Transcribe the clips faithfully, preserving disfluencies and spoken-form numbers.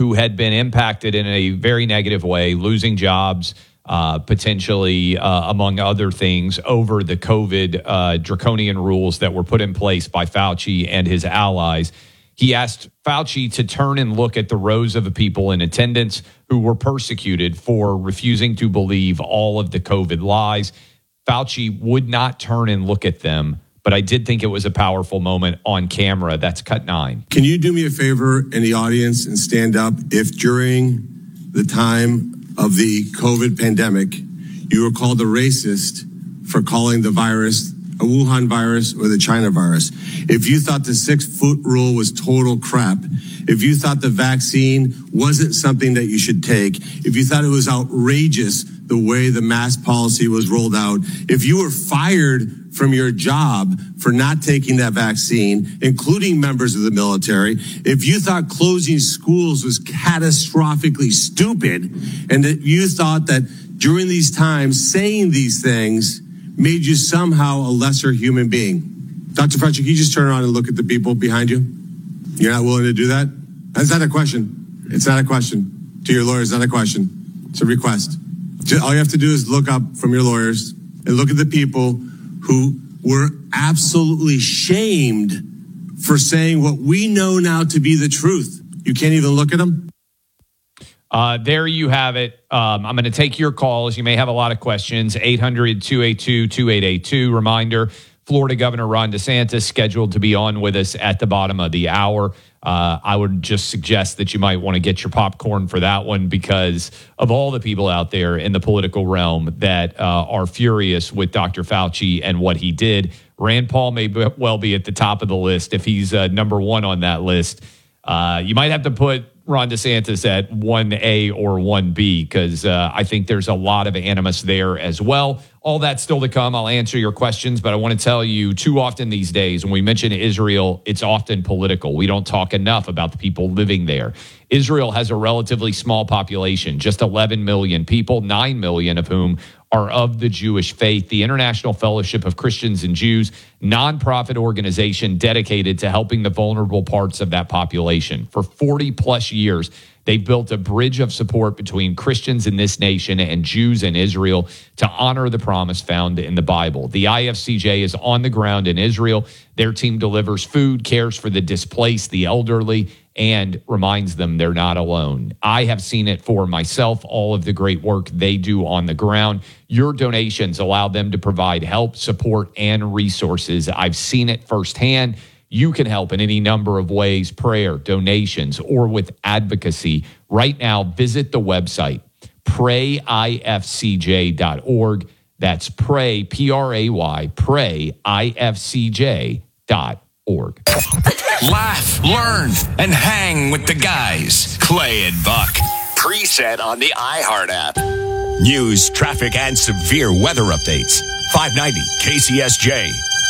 who had been impacted in a very negative way, losing jobs, uh, potentially, uh, among other things, over the COVID uh, draconian rules that were put in place by Fauci and his allies. He asked Fauci to turn and look at the rows of people in attendance who were persecuted for refusing to believe all of the COVID lies. Fauci would not turn and look at them, but I did think it was a powerful moment on camera. That's cut nine. Can you do me a favor in the audience and stand up if during the time of the COVID pandemic, you were called a racist for calling the virus a Wuhan virus or the China virus? If you thought the six-foot rule was total crap, if you thought the vaccine wasn't something that you should take, if you thought it was outrageous the way the mask policy was rolled out, if you were fired from your job for not taking that vaccine, including members of the military, if you thought closing schools was catastrophically stupid, and that you thought that during these times saying these things made you somehow a lesser human being. Doctor Fauci, can you just turn around and look at the people behind you? You're not willing to do that? That's not a question. It's not a question. To your lawyers, it's not a question. It's a request. All you have to do is look up from your lawyers and look at the people who were absolutely shamed for saying what we know now to be the truth. You can't even look at them? Uh, there you have it. Um, I'm going to take your calls. You may have a lot of questions. eight hundred, two eight two, two eight eight two. Reminder, Florida Governor Ron DeSantis scheduled to be on with us at the bottom of the hour. Uh, I would just suggest that you might want to get your popcorn for that one because of all the people out there in the political realm that uh, are furious with Doctor Fauci and what he did. Rand Paul may be, well be at the top of the list if he's uh, number one on that list. Uh, you might have to put Ron DeSantis at one A or one B because uh, I think there's a lot of animus there as well. All that's still to come. I'll answer your questions, but I want to tell you too often these days when we mention Israel, it's often political. We don't talk enough about the people living there. Israel has a relatively small population, just eleven million people, nine million of whom are of the Jewish faith. The International Fellowship of Christians and Jews, nonprofit organization dedicated to helping the vulnerable parts of that population. For forty plus years, they've built a bridge of support between Christians in this nation and Jews in Israel to honor the promise found in the Bible. The I F C J is on the ground in Israel. Their team delivers food, cares for the displaced, the elderly, and reminds them they're not alone. I have seen it for myself, all of the great work they do on the ground. Your donations allow them to provide help, support, and resources. I've seen it firsthand. You can help in any number of ways, prayer, donations, or with advocacy. Right now, visit the website, pray I F C J dot org. That's pray, P R A Y, pray I F C J dot org. Laugh, learn, and hang with the guys. Clay and Buck. Preset on the iHeart app. News, traffic, and severe weather updates. five ninety K C S J.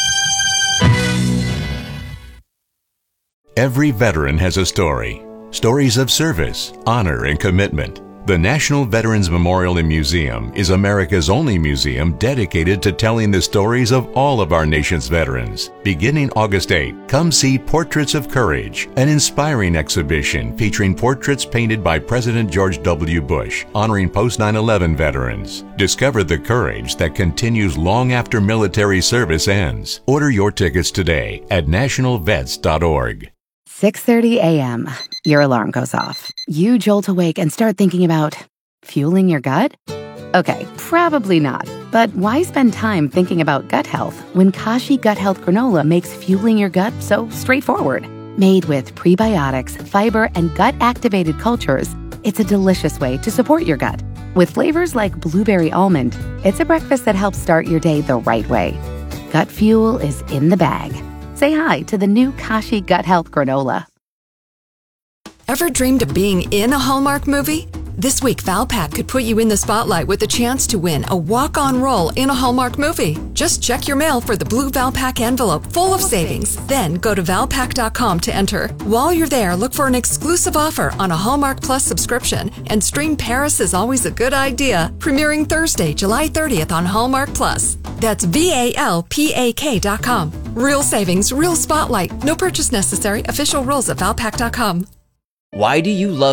Every veteran has a story. Stories of service, honor, and commitment. The National Veterans Memorial and Museum is America's only museum dedicated to telling the stories of all of our nation's veterans. Beginning August eighth, come see Portraits of Courage, an inspiring exhibition featuring portraits painted by President George W. Bush, honoring post nine eleven veterans. Discover the courage that continues long after military service ends. Order your tickets today at national vets dot org. six thirty a.m. Your alarm goes off. You jolt awake and start thinking about fueling your gut? Okay, probably not. But why spend time thinking about gut health when Kashi Gut Health Granola makes fueling your gut so straightforward? Made with prebiotics, fiber, and gut-activated cultures, it's a delicious way to support your gut. With flavors like blueberry almond, it's a breakfast that helps start your day the right way. Gut fuel is in the bag. Say hi to the new Kashi Gut Health Granola. Ever dreamed of being in a Hallmark movie? This week, Valpak could put you in the spotlight with a chance to win a walk-on role in a Hallmark movie. Just check your mail for the blue Valpak envelope full of savings. Then go to valpak dot com to enter. While you're there, look for an exclusive offer on a Hallmark Plus subscription and stream Paris is Always a Good Idea, premiering Thursday, July thirtieth on Hallmark Plus. That's V A L P A K dot com. Real savings, real spotlight. No purchase necessary. Official rules at valpak dot com. Why do you love